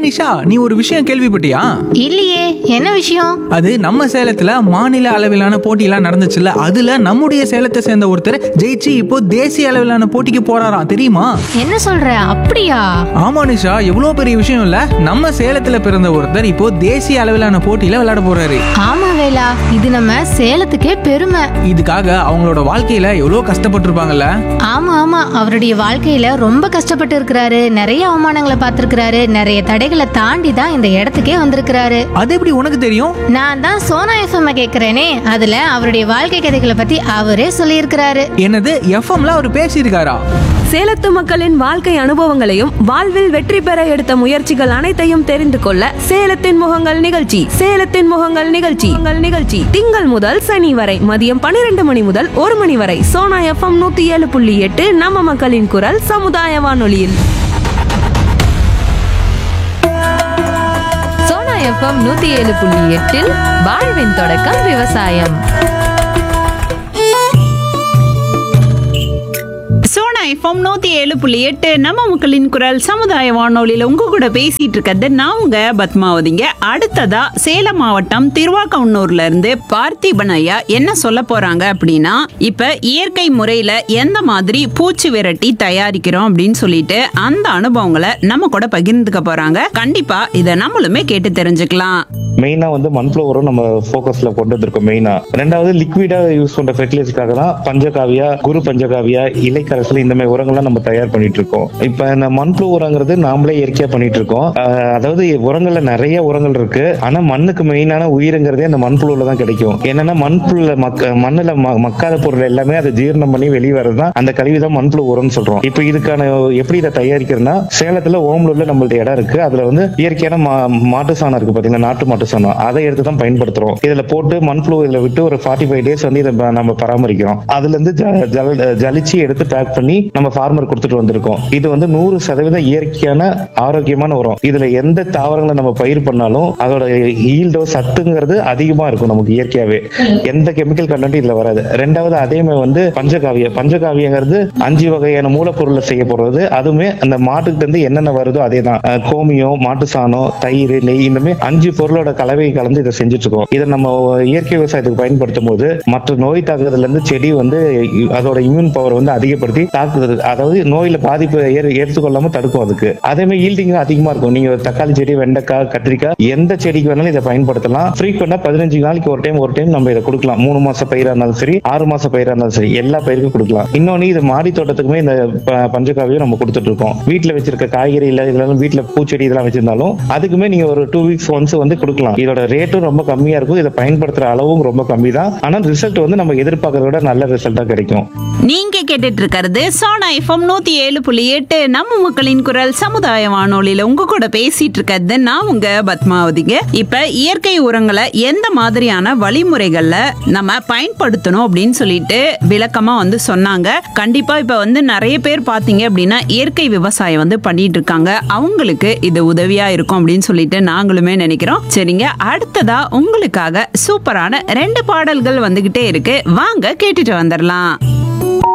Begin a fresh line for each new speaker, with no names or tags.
நிஷா, நீ ஒரு விஷயம் கேள்விப்பட்டியா?
இல்லையே, என்ன விஷயம்?
அது நம்ம சேலத்துல மாநில அளவிலான போட்டியெல்லாம் நடந்துச்சுல்ல, அதுல நம்முடைய சேலத்தை சேர்ந்த ஒருத்தர் ஜெயிச்சு இப்போ தேசிய அளவிலான போட்டிக்கு போறாராம், தெரியுமா?
என்ன சொல்ற? அப்படியா?
ஆமா நிஷா, எவ்வளவு பெரிய விஷயம் இல்ல. நம்ம சேலத்துல பிறந்த ஒருத்தர் இப்போ தேசிய அளவிலான போட்டியில விளையாட போறாரு.
ஆமா வேலா, இது நம்ம சேலத்துக்கே பெருமை.
இதுக்காக அவங்களோட வாழ்க்கையில எவ்வளவு கஷ்டப்பட்டிருப்பாங்கல்ல.
ஆமா ஆமா, அவருடைய வாழ்க்கையில ரொம்ப கஷ்டப்பட்டு இருக்கிறாரு. நிறைய அவமானங்களை பார்த்திருக்கிறாரு. நிறைய தடைகளை தாண்டி தான் இந்த இடத்துக்கே வந்திருக்கிறாரு.
அது எப்படி உனக்கு தெரியும்?
நான் தான் சோனா எஃப்எம் கேக்குறேனே, அதுல அவருடைய வாழ்க்கை கதைகளை பத்தி அவரே சொல்லியிருக்கிறாரு.
என்னது, எஃப்எம்ல அவர் பேசியிருக்காரா?
சேலத்து மக்களின் வாழ்க்கை அனுபவங்களையும் வாழ்வில் வெற்றி பெற எடுத்த முயற்சிகள் அனைத்தையும் தெரிந்து கொள்ள சேலத்தின் முகங்கள் நிகழ்ச்சி திங்கள் முதல் சனி வரை மதியம் 12 மணி முதல் 1 மணி வரை சோனா எஃப்எம் 107.8 நம்ம மக்களின் குரல் சமுதாய வானொலியில்.
சோனா எஃப்எம் 107.8 வாழ்வின் தொடக்கம் விவசாயம்.
சோனா எஃப்எம் 107.8 நம்ம மக்களின் குரல் சமுதாய வானொலியில உங்க கூட பேசிட்டு இருக்கிறது நான் உங்க பத்மாவதிங்க. அடுத்ததா சேலம் மாவட்டம் திருவாக்கவுன்னூர்ல இருந்து பார்த்திபன் ஐயா என்ன சொல்ல போறாங்க அப்படின்னா, இப்ப இயற்கை முறையில எந்த மாதிரி பூச்சி விரட்டி தயாரிக்கிறோம் அப்படின்னு சொல்லிட்டு அந்த அனுபவங்களை நம்ம கூட பகிர்ந்துக்க போறாங்க. கண்டிப்பா இதை நம்மளுமே கேட்டு தெரிஞ்சுக்கலாம்.
மெயினா வந்து மண்புழு உரம் நம்ம போக்கஸ்ல கொண்டு வந்திருக்கோம். மெயினா ரெண்டாவது லிக்விடா யூஸ் பண்ற ஃபெர்டிலைசருக்காக தான் பஞ்சகாவியா, குரு பஞ்சகாவியா, இலைக்கரசல் இந்த மாதிரி உரங்கள்லாம் நம்ம தயார் பண்ணிட்டு இருக்கோம். இப்ப இந்த மண்புழு உரங்கிறது நாமளே இயற்கையா பண்ணிட்டு இருக்கோம். அதாவது உரங்கள்ல நிறைய உரங்கள் இருக்கு. ஆனா மண்ணுக்கு மெயினான உயிரிங்கிறதே அந்த மண்புழுல தான் கிடைக்கும். என்னன்னா மண்புழுல மண்ணுல மக்காத பொருள் எல்லாமே அதை ஜீரணம் பண்ணி வெளியே வரதுதான் அந்த கழிவுதான் மண்புழு உரம்னு சொல்றோம். இப்ப இதுக்கான எப்படி இதை தயாரிக்கிறதுனா, சேலத்துல ஓமலூர்ல நம்மளுடைய இடம் இருக்கு. அதுல வந்து இயற்கையான மாட்டு சாணம் இருக்கு பாத்தீங்கன்னா, நாட்டு மாட்டு சாணம், அதை எடுத்து தான் பயன்படுத்துறோம். இதுல போட்டு மண்புழு இதுல விட்டு ஒரு 45 days வந்து இதை நம்ம பராமரிக்கிறோம். அதுல இருந்து ஜலிச்சு எடுத்து பேக் பண்ணி நம்ம ஃபார்மர் கொடுத்துட்டு வந்திருக்கோம். இது வந்து 100% இயற்கையான ஆரோக்கியமான உரம். இதுல எந்த தாவரங்களை நம்ம பயிர் பண்ணாலும் அதோட ஈல்டோ சத்துங்கிறது அதிகமா இருக்கும். நமக்கு இயற்கையாவே எந்த கெமிக்கல் கண்டென்ட் இதுல வராது. ரெண்டாவது அதே மாதிரி வந்து பஞ்சகாவியங்கிறது 5 வகையான மூலப்பொருளை செய்ய போறது. அதுவுமே அந்த மாட்டுக்கு இருந்து என்னென்ன வருதோ அதே தான். கோமியம், மாட்டு சாணம், தயிர், நெய், இந்த மாதிரி 5 பொருளோட கலவையை கலந்து இதை செஞ்சுட்டு இருக்கோம். இதை நம்ம இயற்கை விவசாயத்துக்கு பயன்படுத்தும் போது மற்ற நோய் தாக்குதல இருந்து செடி வந்து அதோட இம்யூன் பவர் வந்து அதிகப்படுத்தி தாக்குது. அதாவது நோயில பாதிப்பு ஏற்றுக்கொள்ளாம தடுக்கும். அதுக்கு அதே மாதிரி ஈல்டிங் அதிகமா இருக்கும். நீங்க தக்காளி செடி, வெண்டைக்காய், கத்திரிக்காய் எந்த செடிக்கு வேணாலும் இதை பயன்படுத்தலாம். ஃப்ரீக்வெண்டா 15 நாளைக்கு ஒரு டைம் நம்ம இதை கொடுக்கலாம். 3 மாச பயிரா இருந்தாலும் சரி, 6 மாச பயிரா இருந்தாலும் சரி, எல்லா பயிருக்கும் கொடுக்கலாம். இன்னொன்னு, இது மாடி தோட்டத்துக்குமே இந்த பஞ்சகாவியம் நம்ம கொடுத்துட்டு இருக்கோம். வீட்டுல வச்சிருக்க காய்கறி இல்ல இதெல்லாம் வீட்டுல பூச்செடி இதெல்லாம் வச்சிருந்தாலும் அதுக்குமே நீங்க ஒரு 2 weeks ஒன்ஸ் வந்து கொடுக்கலாம். இதோட ரேட்டும் ரொம்ப கம்மியா இருக்கும். இதை பயன்படுத்துற அளவும் ரொம்ப கம்மி தான். ஆனா ரிசல்ட் வந்து நம்ம எதிர்பார்க்கறத விட நல்ல ரிசல்ட்டா கிடைக்கும்.
நீங்க கேட்டுட்டு இருக்கிறது சோனா எஃப்எம் 107.8 நம்ம மக்களின் குரல் சமுதாய வானொலியில உங்க கூட பேசிட்டு இருக்கிறது நான் உங்க பத்மாவதிங்க. இப்ப இயற்கை உரங்களை எந்த மாதிரியான வழிமுறைகள்ல நம்ம பயன்படுத்தணும் அப்படின்னு சொல்லிட்டு விளக்கமா வந்து சொன்னாங்க. கண்டிப்பா இப்ப வந்து நிறைய பேர் பாத்தீங்க அப்படின்னா இயற்கை விவசாயம் வந்து பண்ணிட்டு இருக்காங்க. அவங்களுக்கு இது உதவியா இருக்கும் அப்படின்னு சொல்லிட்டு நாங்களுமே நினைக்கிறோம். சரிங்க, அடுத்ததா உங்களுக்காக சூப்பரான 2 பாடல்கள் வந்துகிட்டே இருக்கு. வாங்க கேட்டுட்டு வந்துடலாம்.